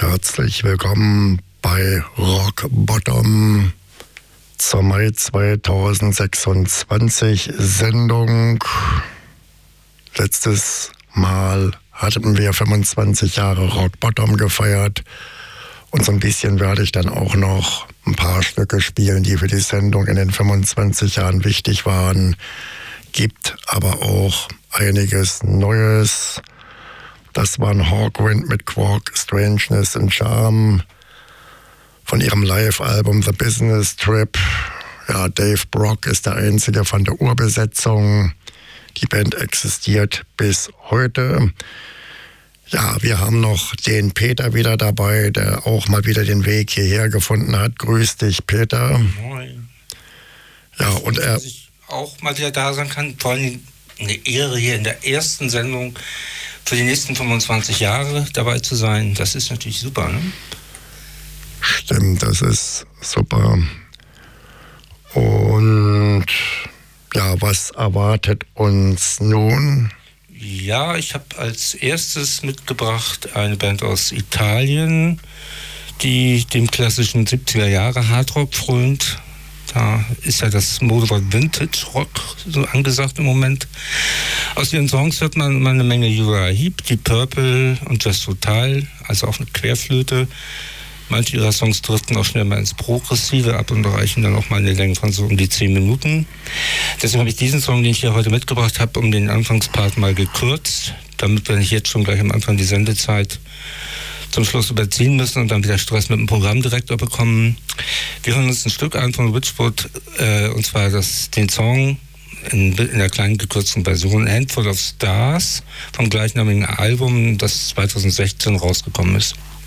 Herzlich willkommen bei Rock Bottom zur Mai 2026 Sendung. Letztes Mal hatten wir 25 Jahre Rock Bottom gefeiert und so ein bisschen werde ich dann auch noch ein paar Stücke spielen, die für die Sendung in den 25 Jahren wichtig waren. Gibt aber auch einiges Neues. Das waren Hawkwind mit Quark, Strangeness and Charm von ihrem Live-Album The Business Trip. Ja, Dave Brock ist der einzige von der Urbesetzung. Die Band existiert bis heute. Ja, wir haben noch den Peter wieder dabei, der auch mal wieder den Weg hierher gefunden hat. Grüß dich, Peter. Moin. Ja, und er... Dass ich auch mal wieder da sein kann, vor allem eine Ehre, hier in der ersten Sendung für die nächsten 25 Jahre dabei zu sein. Das ist natürlich super, ne? Stimmt, das ist super. Und ja, was erwartet uns nun? Ja, ich habe als erstes mitgebracht eine Band aus Italien, die dem klassischen 70er Jahre Hardrock frönt. Da ist ja das Modewort Vintage Rock so angesagt im Moment. Aus ihren Songs hört man immer eine Menge Uriah Heep, Deep Purple und Jazz Total, also auch eine Querflöte. Manche ihrer Songs driften auch schnell mal ins Progressive ab und erreichen dann auch mal eine Länge von so um die 10 Minuten. Deswegen habe ich diesen Song, den ich hier heute mitgebracht habe, um den Anfangspart mal gekürzt, damit wir nicht jetzt schon gleich am Anfang die Sendezeit zum Schluss überziehen müssen und dann wieder Stress mit dem Programmdirektor bekommen. Wir hören uns ein Stück an von Witchwood, und zwar den Song in der kleinen gekürzten Version Handful of Stars vom gleichnamigen Album, das 2016 rausgekommen ist.